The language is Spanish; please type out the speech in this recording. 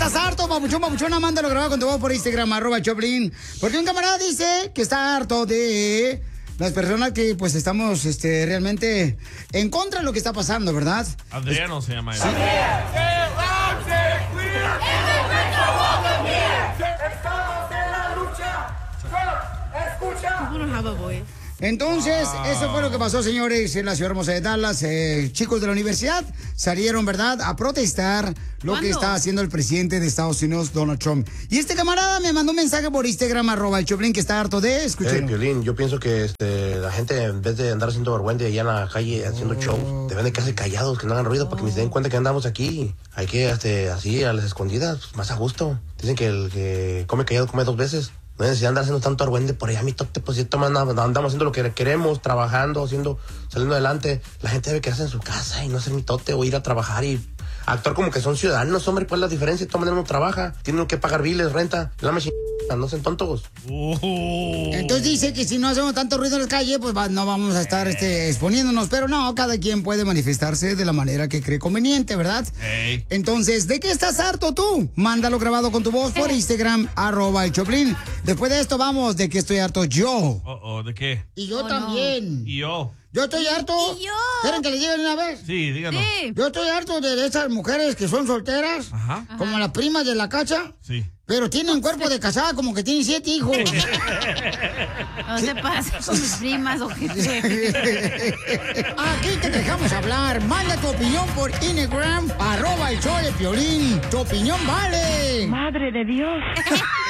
estás harto, papuchona? Mándalo grabado con tu voz por Instagram, @Choplin. Porque un camarada dice que está harto de las personas que pues estamos realmente en contra de lo que está pasando, ¿verdad? Adriano se llama él. Entonces, eso fue lo que pasó, señores, en la ciudad hermosa de Dallas. Chicos de la universidad salieron, ¿verdad?, a protestar lo que está haciendo el presidente de Estados Unidos, Donald Trump. Y este camarada me mandó un mensaje por Instagram, @el Choplin, que está harto de escuchar. Piolín, yo pienso que la gente, en vez de andar haciendo vergüenza allá en la calle haciendo show, deben de quedarse callados, que no hagan ruido, para que ni se den cuenta que andamos aquí. Hay que, así, a las escondidas, pues, más a gusto. Dicen que el que come callado come dos veces. No hay necesidad de andar haciendo tanto argüende por allá, mi tote, pues si andamos haciendo lo que queremos, trabajando, saliendo adelante. La gente debe quedarse en su casa y no hacer mi tote o ir a trabajar y actuar como que son ciudadanos, hombre. ¿Cuál es la diferencia? De todas maneras uno trabaja, tienen que pagar biles, renta, la no sean tontos. Entonces dice que si no hacemos tanto ruido en la calle, pues no vamos a estar exponiéndonos. Pero no, cada quien puede manifestarse de la manera que cree conveniente, ¿verdad? Hey. Entonces, ¿de qué estás harto tú? Mándalo grabado con tu voz por Instagram, @el Choplin. Después de esto vamos, ¿de qué estoy harto yo? ¿De qué? Y yo también. Y yo. Yo estoy harto. ¿Y yo? ¿Quieren que le digan una vez? Sí, díganos. Sí. Yo estoy harto de esas mujeres que son solteras, Ajá. como las primas de la cacha, Sí. pero tienen cuerpo de casada, como que tienen 7 hijos. No se pasa con mis primas o qué. Aquí te dejamos hablar. Manda tu opinión por Instagram, @el show de Piolín. Tu opinión vale. Madre de Dios.